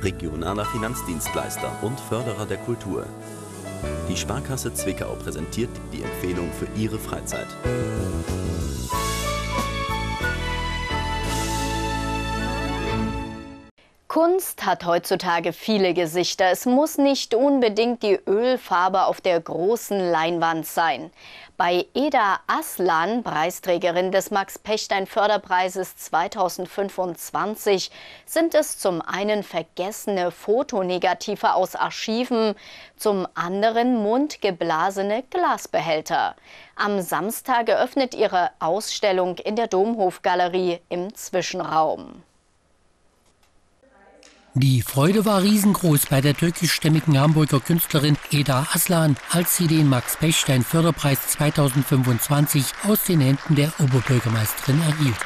regionaler Finanzdienstleister und Förderer der Kultur. Die Sparkasse Zwickau präsentiert die Empfehlung für Ihre Freizeit. Kunst hat heutzutage viele Gesichter. Es muss nicht unbedingt die Ölfarbe auf der großen Leinwand sein. Bei Eda Aslan, Preisträgerin des Max-Pechstein-Förderpreises 2025, sind es zum einen vergessene Fotonegative aus Archiven, zum anderen mundgeblasene Glasbehälter. Am Samstag eröffnet ihre Ausstellung in der Domhofgalerie im Zwischenraum. Die Freude war riesengroß bei der türkischstämmigen Hamburger Künstlerin Eda Aslan, als sie den Max-Pechstein-Förderpreis 2025 aus den Händen der Oberbürgermeisterin erhielt.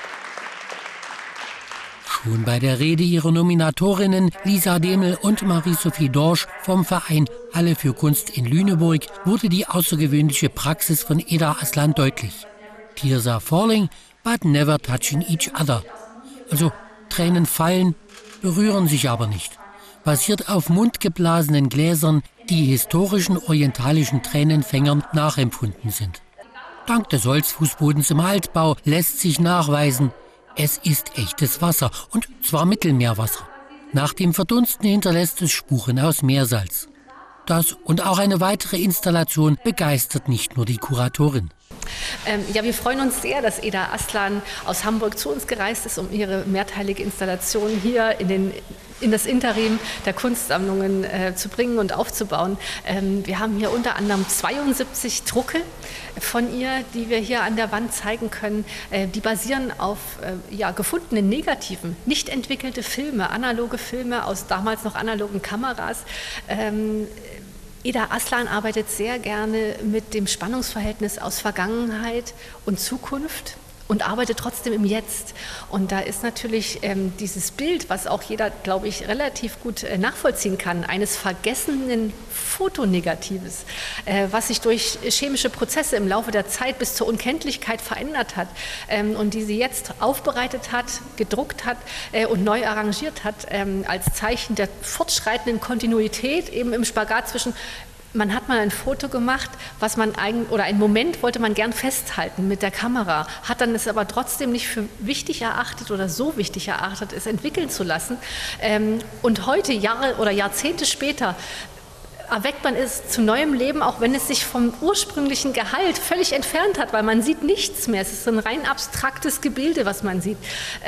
Schon bei der Rede ihrer Nominatorinnen Lisa Demel und Marie-Sophie Dorsch vom Verein Halle für Kunst in Lüneburg wurde die außergewöhnliche Praxis von Eda Aslan deutlich. Tears are falling, but never touching each other. Also Tränen fallen, berühren sich aber nicht. Basiert auf mundgeblasenen Gläsern, die historischen orientalischen Tränenfängern nachempfunden sind. Dank des Holzfußbodens im Altbau lässt sich nachweisen, es ist echtes Wasser, und zwar Mittelmeerwasser. Nach dem Verdunsten hinterlässt es Spuren aus Meersalz. Das und auch eine weitere Installation begeistert nicht nur die Kuratorin. Ja, wir freuen uns sehr, dass Eda Aslan aus Hamburg zu uns gereist ist, um ihre mehrteilige Installation hier in das Interim der Kunstsammlungen zu bringen und aufzubauen. Wir haben hier unter anderem 72 Drucke von ihr, die wir hier an der Wand zeigen können. Die basieren auf gefundenen Negativen, nicht entwickelte Filme, analoge Filme aus damals noch analogen Kameras. Eda Aslan arbeitet sehr gerne mit dem Spannungsverhältnis aus Vergangenheit und Zukunft und arbeitet trotzdem im Jetzt. Und da ist natürlich dieses Bild, was auch jeder, glaube ich, relativ gut nachvollziehen kann, eines vergessenen Fotonegatives, was sich durch chemische Prozesse im Laufe der Zeit bis zur Unkenntlichkeit verändert hat und die sie jetzt aufbereitet hat, gedruckt hat und neu arrangiert hat, als Zeichen der fortschreitenden Kontinuität, eben im Spagat zwischen man hat mal ein Foto gemacht, was man oder einen Moment wollte man gern festhalten mit der Kamera, hat dann es aber trotzdem nicht für wichtig erachtet oder so wichtig erachtet, es entwickeln zu lassen. Und heute, Jahre oder Jahrzehnte später, erweckt man es zu neuem Leben, auch wenn es sich vom ursprünglichen Gehalt völlig entfernt hat, weil man sieht nichts mehr. Es ist ein rein abstraktes Gebilde, was man sieht.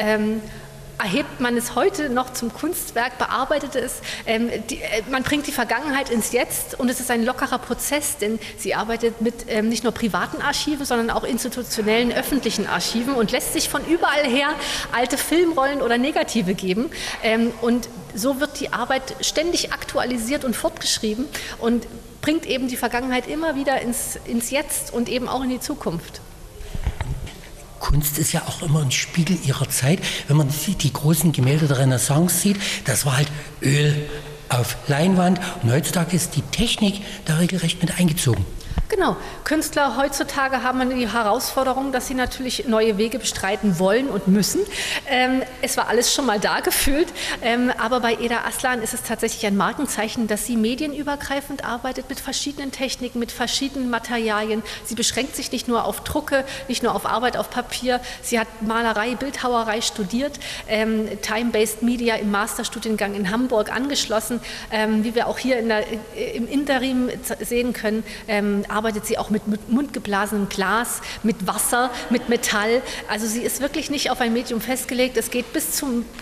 Erhebt man es heute noch zum Kunstwerk, bearbeitet es, man bringt die Vergangenheit ins Jetzt und es ist ein lockerer Prozess, denn sie arbeitet mit nicht nur privaten Archiven, sondern auch institutionellen, öffentlichen Archiven und lässt sich von überall her alte Filmrollen oder Negative geben und so wird die Arbeit ständig aktualisiert und fortgeschrieben und bringt eben die Vergangenheit immer wieder ins Jetzt und eben auch in die Zukunft. Kunst ist ja auch immer ein Spiegel ihrer Zeit. Wenn man die großen Gemälde der Renaissance sieht, das war halt Öl auf Leinwand. Und heutzutage ist die Technik da regelrecht mit eingezogen. Genau. Künstler heutzutage haben die Herausforderung, dass sie natürlich neue Wege bestreiten wollen und müssen. Es war alles schon mal da gefühlt, aber bei Eda Aslan ist es tatsächlich ein Markenzeichen, dass sie medienübergreifend arbeitet mit verschiedenen Techniken, mit verschiedenen Materialien. Sie beschränkt sich nicht nur auf Drucke, nicht nur auf Arbeit auf Papier. Sie hat Malerei, Bildhauerei studiert, Time-Based Media im Masterstudiengang in Hamburg angeschlossen. Wie wir auch hier im Interim sehen können, arbeitet sie auch mit mundgeblasenem Glas, mit Wasser, mit Metall. Also sie ist wirklich nicht auf ein Medium festgelegt. Es geht bis zum